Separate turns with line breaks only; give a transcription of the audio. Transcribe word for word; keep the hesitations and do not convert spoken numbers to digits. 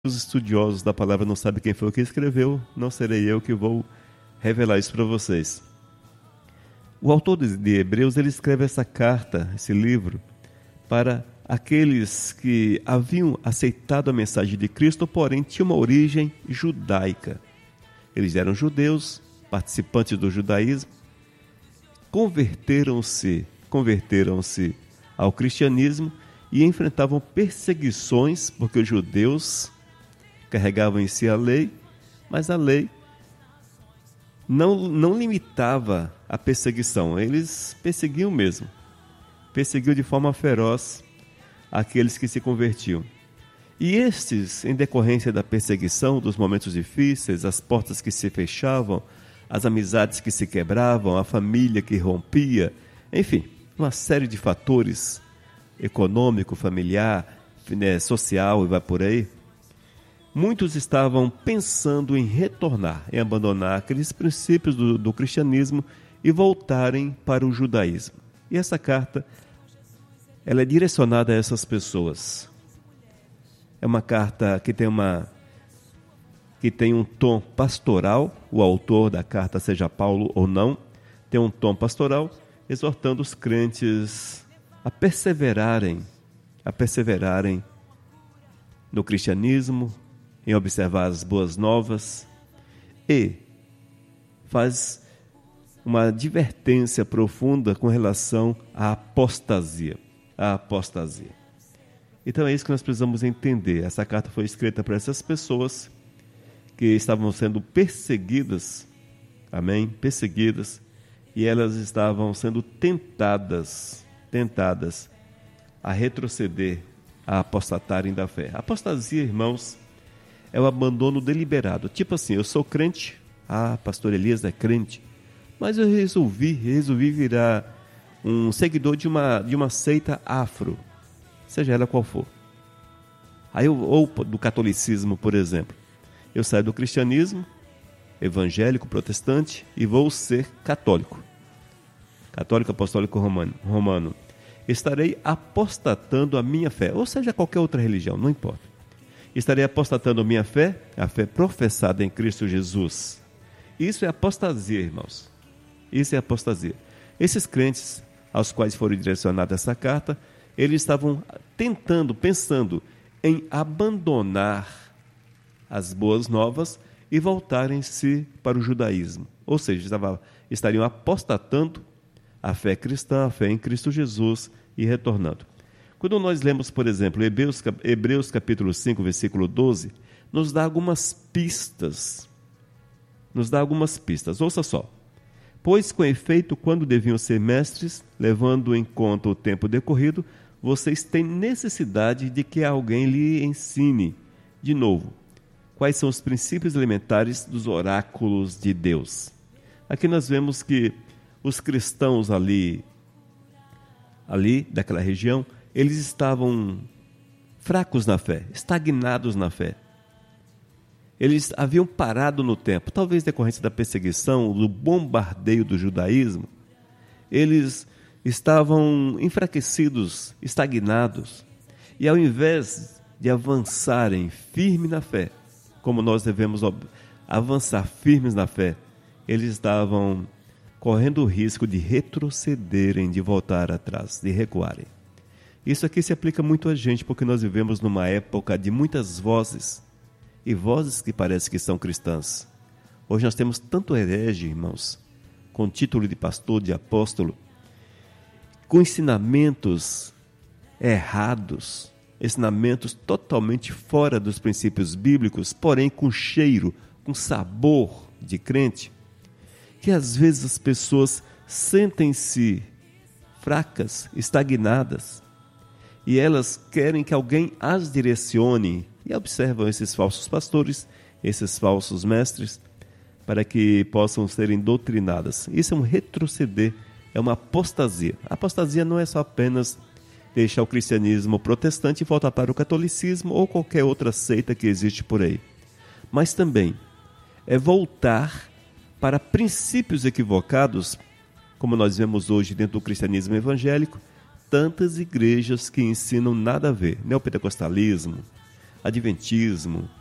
Os estudiosos da palavra não sabem quem foi o que escreveu, não serei eu que vou revelar isso para vocês. O autor de Hebreus, ele escreve essa carta, esse livro, para aqueles que haviam aceitado a mensagem de Cristo, porém tinham uma origem judaica. Eles eram judeus, participantes do judaísmo, converteram-se, converteram-se ao cristianismo e enfrentavam perseguições, porque os judeus carregavam em si a lei, mas a lei não, não limitava a perseguição, eles perseguiam mesmo, perseguiam de forma feroz aqueles que se convertiam. E estes, em decorrência da perseguição, dos momentos difíceis, as portas que se fechavam, as amizades que se quebravam, a família que rompia, enfim, uma série de fatores econômico, familiar, né, social e vai por aí, muitos estavam pensando em retornar, em abandonar aqueles princípios do, do cristianismo e voltarem para o judaísmo. E essa carta, ela é direcionada a essas pessoas. É uma carta que tem, uma, que tem um tom pastoral, o autor da carta, seja Paulo ou não, tem um tom pastoral, exortando os crentes a perseverarem, a perseverarem no cristianismo, em observar as boas novas, e faz uma advertência profunda com relação à apostasia. A apostasia. Então é isso que nós precisamos entender. Essa carta foi escrita para essas pessoas que estavam sendo perseguidas, amém? Perseguidas, e elas estavam sendo tentadas, tentadas a retroceder, a apostatarem da fé. A apostasia, irmãos, é o abandono deliberado. Tipo assim, eu sou crente, ah, pastor Elias é crente, mas eu resolvi, resolvi virar um seguidor de uma, de uma seita afro, seja ela qual for. Aí eu, ou do catolicismo, por exemplo. Eu saio do cristianismo, evangélico, protestante, e vou ser católico. Católico, apostólico, romano. romano. Estarei apostatando a minha fé, ou seja, qualquer outra religião, não importa. Estarei apostatando a minha fé, a fé professada em Cristo Jesus. Isso é apostasia, irmãos. Isso é apostasia. Esses crentes aos quais foi direcionada essa carta, eles estavam tentando, pensando em abandonar as boas novas e voltarem-se para o judaísmo. Ou seja, estavam, estariam apostatando a fé cristã, a fé em Cristo Jesus e retornando. Quando nós lemos, por exemplo, Hebreus, Hebreus capítulo cinco, versículo doze, nos dá algumas pistas. Nos dá algumas pistas. Ouça só. Pois, com efeito, quando deviam ser mestres, levando em conta o tempo decorrido, vocês têm necessidade de que alguém lhe ensine, de novo, quais são os princípios elementares dos oráculos de Deus. Aqui nós vemos que os cristãos ali, ali daquela região, eles estavam fracos na fé, estagnados na fé. Eles haviam parado no tempo, talvez decorrência da perseguição, do bombardeio do judaísmo. Eles estavam enfraquecidos, estagnados. E ao invés de avançarem firme na fé, como nós devemos avançar firmes na fé, eles estavam correndo o risco de retrocederem, de voltar atrás, de recuarem. Isso aqui se aplica muito a gente, porque nós vivemos numa época de muitas vozes, e vozes que parecem que são cristãs. Hoje nós temos tanto herege, irmãos, com título de pastor, de apóstolo, com ensinamentos errados, ensinamentos totalmente fora dos princípios bíblicos, porém com cheiro, com sabor de crente, que às vezes as pessoas sentem-se fracas, estagnadas, e elas querem que alguém as direcione, e observam esses falsos pastores, esses falsos mestres, para que possam serem doutrinadas. Isso é um retroceder, é uma apostasia. A apostasia não é só apenas deixar o cristianismo protestante e voltar para o catolicismo ou qualquer outra seita que existe por aí. Mas também é voltar para princípios equivocados, como nós vemos hoje dentro do cristianismo evangélico, tantas igrejas que ensinam nada a ver. Neopentecostalismo, adventismo,